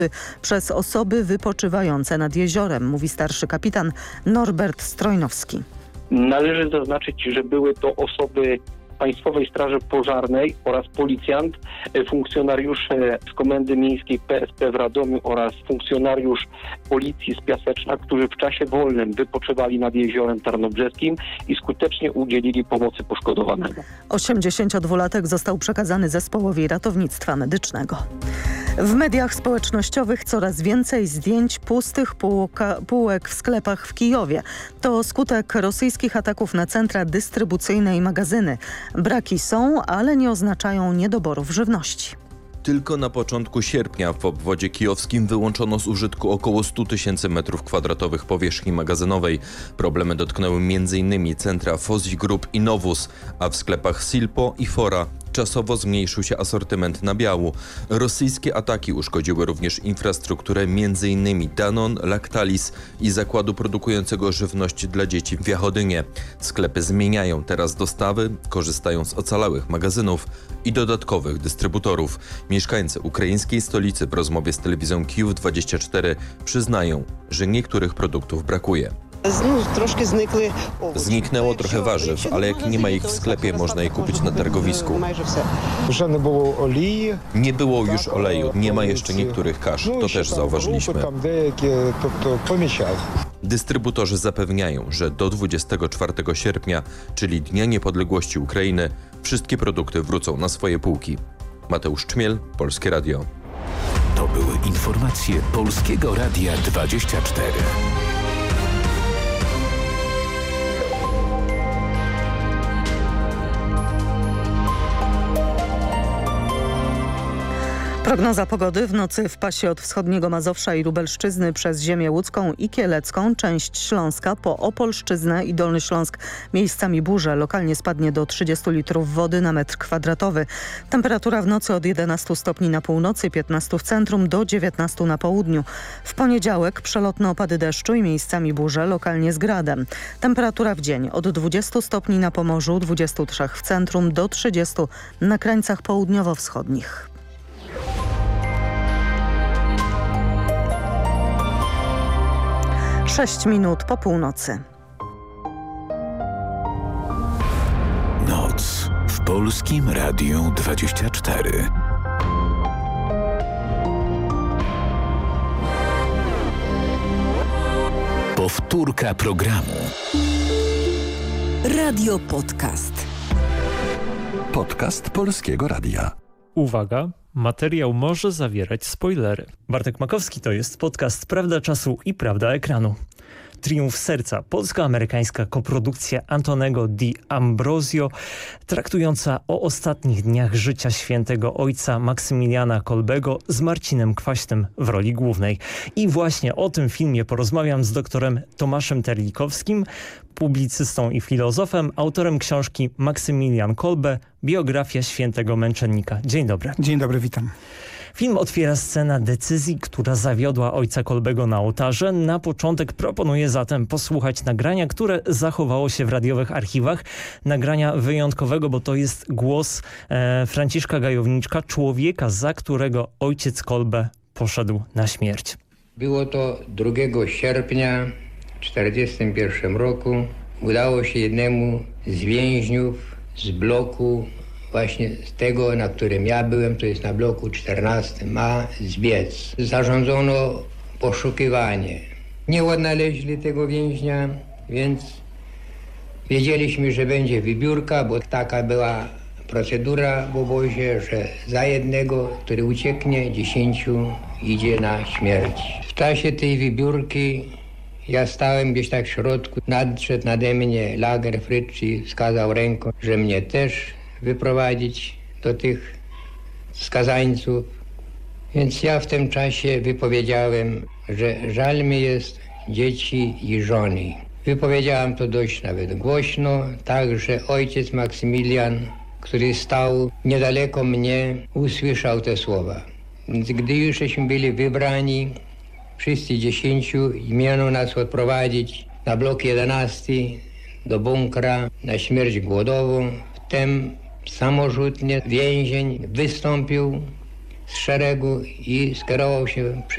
przez osoby wypoczywające nad jeziorem, mówi starszy kapitan Norbert Strojnowski. Należy zaznaczyć, że były to osoby Państwowej Straży Pożarnej oraz policjant, funkcjonariusze z Komendy Miejskiej PSP w Radomiu oraz funkcjonariusz Policji z Piaseczna, którzy w czasie wolnym wypoczywali nad jeziorem Tarnobrzeskim i skutecznie udzielili pomocy poszkodowanemu. 82-latek został przekazany zespołowi ratownictwa medycznego. W mediach społecznościowych coraz więcej zdjęć pustych półek w sklepach w Kijowie. To skutek rosyjskich ataków na centra dystrybucyjne i magazyny. Braki są, ale nie oznaczają niedoborów żywności. Tylko na początku sierpnia w obwodzie kijowskim wyłączono z użytku około 100 000 m2 powierzchni magazynowej. Problemy dotknęły m.in. centra Fozzi Group i Novus, a w sklepach Silpo i Fora czasowo zmniejszył się asortyment nabiału. Rosyjskie ataki uszkodziły również infrastrukturę m.in. Danone, Lactalis i zakładu produkującego żywność dla dzieci w Jachodynie. Sklepy zmieniają teraz dostawy, korzystają z ocalałych magazynów i dodatkowych dystrybutorów. Mieszkańcy ukraińskiej stolicy w rozmowie z telewizją Kijów24 przyznają, że niektórych produktów brakuje. Zniknęło trochę warzyw, ale jak nie ma ich w sklepie, można je kupić na targowisku. Nie było już oleju, nie ma jeszcze niektórych kasz, to też zauważyliśmy. Dystrybutorzy zapewniają, że do 24 sierpnia, czyli Dnia Niepodległości Ukrainy, wszystkie produkty wrócą na swoje półki. Mateusz Czmiel, Polskie Radio. To były informacje Polskiego Radia 24. Prognoza pogody: w nocy w pasie od wschodniego Mazowsza i Lubelszczyzny przez ziemię łódzką i kielecką, część Śląska po Opolszczyznę i Dolny Śląsk miejscami burze. Lokalnie spadnie do 30 litrów wody na metr kwadratowy. Temperatura w nocy od 11 stopni na północy, 15 w centrum do 19 na południu. W poniedziałek przelotne opady deszczu i miejscami burze, lokalnie z gradem. Temperatura w dzień od 20 stopni na Pomorzu, 23 w centrum do 30 na krańcach południowo-wschodnich. 6 minut po północy. Noc w Polskim Radiu 24. Powtórka programu. Radio Podcast. Podcast Polskiego Radia. Uwaga, materiał może zawierać spoilery. Bartek Makowski, to jest podcast Prawda Czasu i Prawda Ekranu. Triumf serca, polsko-amerykańska koprodukcja Antonego Di Ambrosio, traktująca o ostatnich dniach życia świętego ojca Maksymiliana Kolbego z Marcinem Kwaśnym w roli głównej. I właśnie o tym filmie porozmawiam z doktorem Tomaszem Terlikowskim, publicystą i filozofem, autorem książki Maksymilian Kolbe, biografia świętego męczennika. Dzień dobry. Dzień dobry, witam. Film otwiera scena decyzji, która zawiodła ojca Kolbego na ołtarze. Na początek proponuję zatem posłuchać nagrania, które zachowało się w radiowych archiwach. Nagrania wyjątkowego, bo to jest głos Franciszka Gajowniczka, człowieka, za którego ojciec Kolbe poszedł na śmierć. Było to 2 sierpnia w 1941 roku. Udało się jednemu z więźniów z bloku, właśnie z tego, na którym ja byłem, to jest na bloku 14A, zbiec. Zarządzono poszukiwanie. Nie odnaleźli tego więźnia, więc wiedzieliśmy, że będzie wybiórka, bo taka była procedura w obozie, że za jednego, który ucieknie, 10 idzie na śmierć. W czasie tej wybiórki ja stałem gdzieś tak w środku, nadszedł nade mnie Lagerfried i wskazał ręką, że mnie też wyprowadzić do tych skazańców. Więc ja w tym czasie wypowiedziałem, że żal mi jest dzieci i żony. Wypowiedziałem to dość nawet głośno, tak że ojciec Maksymilian, który stał niedaleko mnie, usłyszał te słowa. Więc gdy jużśmy byli wybrani, wszyscy 10, i miano nas odprowadzić na blok 11 do bunkra na śmierć głodową, wtem samorzutnie więzień wystąpił z szeregu i skierował się